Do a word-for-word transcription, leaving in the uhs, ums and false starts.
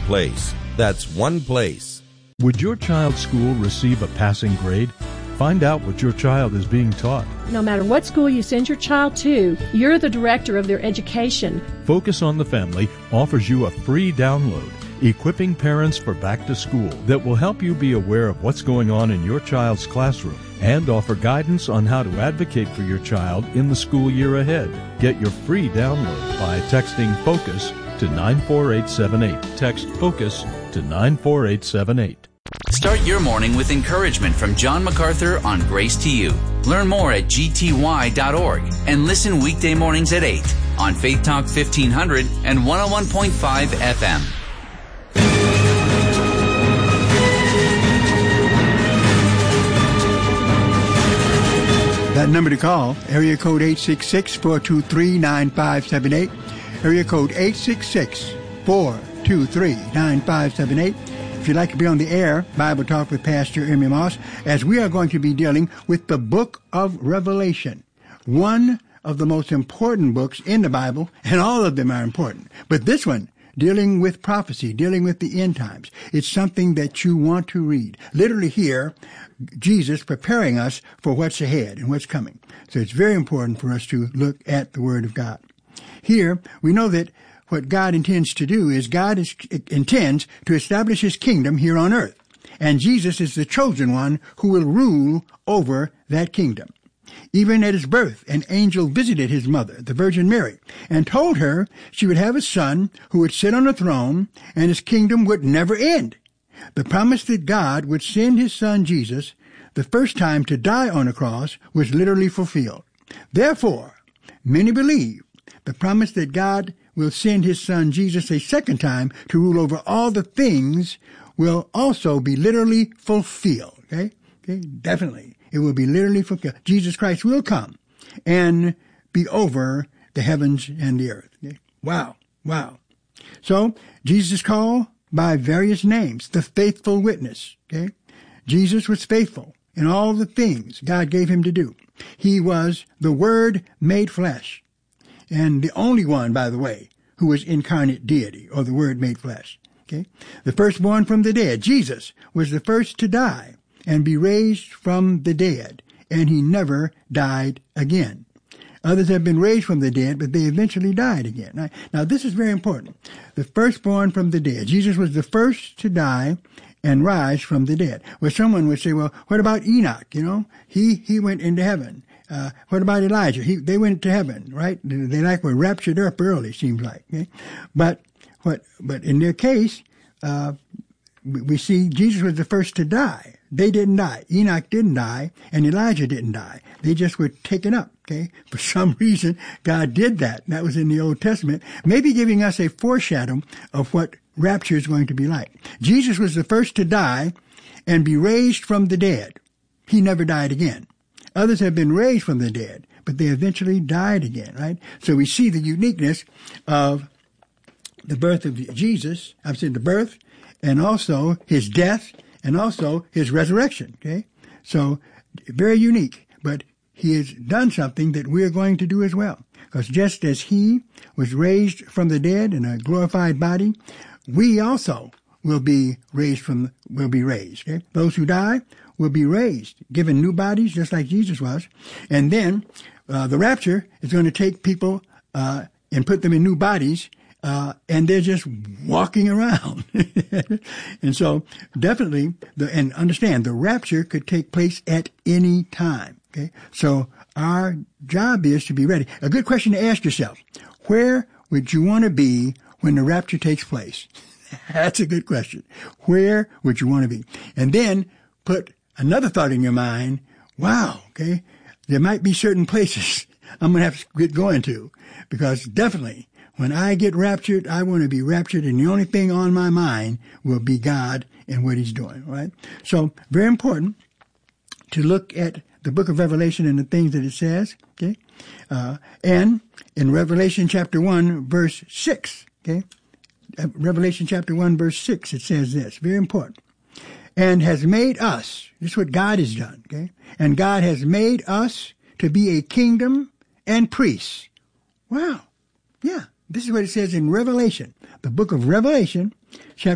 place. That's one place. Would your child's school receive a passing grade? Find out what your child is being taught. No matter what school you send your child to, you're the director of their education. Focus on the Family offers you a free download, Equipping Parents for Back to School, that will help you be aware of what's going on in your child's classroom and offer guidance on how to advocate for your child in the school year ahead. Get your free download by texting FOCUS to nine four eight seven eight. Text FOCUS to nine four eight seven eight. Start your morning with encouragement from John MacArthur on Grace to You. Learn more at g t y dot org and listen weekday mornings at eight on Faith Talk fifteen hundred and one oh one point five F M. That number to call, area code eight six six, four two three, nine five seven eight, area code eight six six, four two three, nine five seven eight. If you'd like to be on the air, Bible Talk with Pastor Emmy Moss, as we are going to be dealing with the book of Revelation, one of the most important books in the Bible, and all of them are important. But this one, dealing with prophecy, dealing with the end times, it's something that you want to read. Literally here, Jesus preparing us for what's ahead and what's coming. So it's very important for us to look at the Word of God. Here, we know that what God intends to do is God is, intends to establish His kingdom here on earth. And Jesus is the chosen one who will rule over that kingdom. Even at His birth, an angel visited His mother, the Virgin Mary, and told her she would have a son who would sit on a throne and His kingdom would never end. The promise that God would send His Son Jesus the first time to die on a cross was literally fulfilled. Therefore, many believe the promise that God will send His Son Jesus a second time to rule over all the things will also be literally fulfilled. Okay? Okay? Definitely. It will be literally fulfilled. Jesus Christ will come and be over the heavens and the earth. Okay? Wow. Wow. So, Jesus is called by various names. The faithful witness. Okay? Jesus was faithful in all the things God gave Him to do. He was the Word made flesh. And the only one, by the way, who was incarnate deity, or the Word made flesh. Okay? The firstborn from the dead. Jesus was the first to die and be raised from the dead, and He never died again. Others have been raised from the dead, but they eventually died again. Now, now this is very important. The firstborn from the dead. Jesus was the first to die and rise from the dead. Well, someone would say, well, what about Enoch? You know, he, he went into heaven. Uh, what about Elijah? He, they went to heaven, right? They, they like were raptured up early, seems like. Okay? But what? But in their case, uh, we, we see Jesus was the first to die. They didn't die. Enoch didn't die, and Elijah didn't die. They just were taken up. Okay? For some reason, God did that. That was in the Old Testament, maybe giving us a foreshadow of what rapture is going to be like. Jesus was the first to die and be raised from the dead. He never died again. Others have been raised from the dead, but they eventually died again, right? So we see the uniqueness of the birth of Jesus, I've said the birth, and also His death, and also His resurrection, okay? So very unique, but He has done something that we're going to do as well. Because just as He was raised from the dead in a glorified body, we also will be raised from, will be raised, okay? Those who die will be raised, given new bodies, just like Jesus was. And then uh, the rapture is going to take people uh, and put them in new bodies, uh, and they're just walking around. And so definitely, the, and understand, the rapture could take place at any time. Okay, so our job is to be ready. A good question to ask yourself: where would you want to be when the rapture takes place? That's a good question. Where would you want to be? And then put another thought in your mind. Wow, okay, there might be certain places I'm going to have to get going to, because definitely when I get raptured, I want to be raptured, and the only thing on my mind will be God and what He's doing, right? So very important to look at the book of Revelation and the things that it says, okay? Uh, and in Revelation chapter one, verse six, okay? Revelation chapter one, verse six, it says this, very important. And has made us, this is what God has done, okay? And God has made us to be a kingdom and priests. Wow. Yeah. This is what it says in Revelation, the book of Revelation, chapter